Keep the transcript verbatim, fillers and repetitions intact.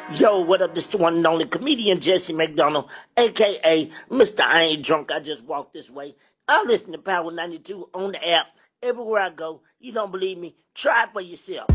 Yo, what up? This the one and only comedian Jesse McDonald, aka Mister I Ain't Drunk. I just walked this way. I listen to Power ninety-two on the app everywhere I go. You don't believe me? Try it for yourself.